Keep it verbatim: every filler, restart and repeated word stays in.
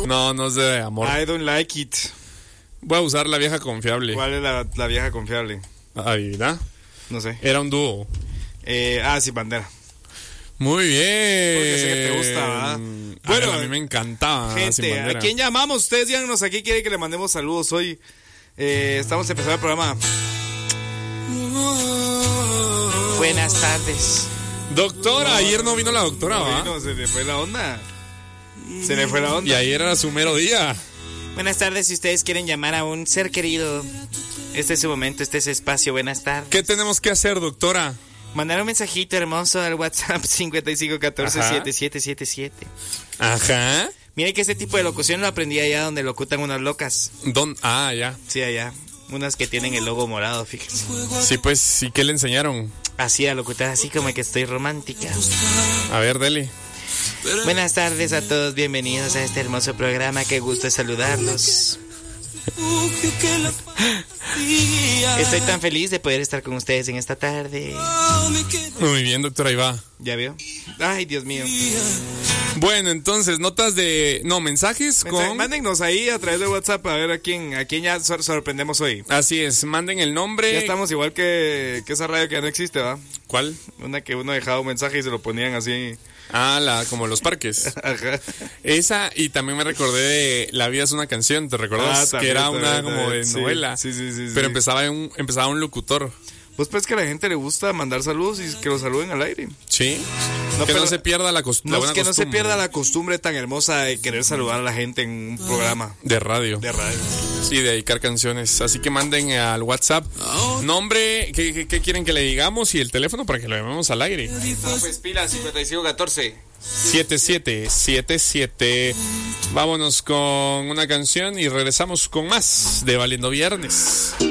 No, no es de amor. I don't like it. Voy a usar la vieja confiable. ¿Cuál es la, la vieja confiable? Adivina. No sé. Era un dúo. Eh, ah, sí, Bandera. Muy bien. Porque sé que te gusta, ¿verdad? Bueno, Bueno, a mí me encantaba. Sin Gente, Bandera. ¿a quién llamamos? Ustedes díganos aquí, quieren que le mandemos saludos hoy. Eh, estamos empezando el programa. Buenas tardes. Doctora, ayer no vino la doctora, ¿va? No, se le fue la onda. Se le fue la onda. Y ayer era su mero día. Buenas tardes, si ustedes quieren llamar a un ser querido, este es su momento, este es su espacio. Buenas tardes. ¿Qué tenemos que hacer, doctora? Mandar un mensajito hermoso al WhatsApp cincuenta y cinco catorce setenta y siete setenta y siete. Ajá. Mire que este tipo de locución lo aprendí allá donde locutan unas locas. ¿Dónde? Ah, ya. Sí, allá. Unas que tienen el logo morado, fíjese. Sí, pues, ¿sí qué le enseñaron? Así a locutar, así como que estoy romántica. A ver, dele. Buenas tardes a todos, bienvenidos a este hermoso programa. Qué gusto saludarlos. Estoy tan feliz de poder estar con ustedes en esta tarde. Muy bien, doctora, ahí va. ¿Ya vio? Ay, Dios mío. Bueno, entonces, notas de... No, mensajes Mensaje, con... Mándennos ahí a través de WhatsApp a ver a quién, a quién ya sor- sorprendemos hoy. Así es, manden el nombre. Ya estamos igual que, que esa radio que ya no existe, ¿va? ¿Cuál? Una que uno dejaba un mensaje y se lo ponían así. Ah, la, como los parques. Ajá. Esa, y también me recordé de La vida es una canción, ¿te recuerdas? Ah, que era también, una también, como de sí, novela. Sí, sí, sí. Pero sí. empezaba en un, empezaba un locutor. Pues pues que a la gente le gusta mandar saludos y que lo saluden al aire. Sí. No, que pero- no se pierda la, cost- la No, buena es que no se costumbre pierda la costumbre tan hermosa de querer saludar a la gente en un programa de radio. de radio. Sí, de dedicar canciones. Así que manden al WhatsApp nombre, ¿qué, qué, qué quieren que le digamos? Y el teléfono para que lo llamemos al aire. Pues pila cincuenta y cinco catorce. siete siete siete siete. Vámonos con una canción y regresamos con más de Valiendo Viernes.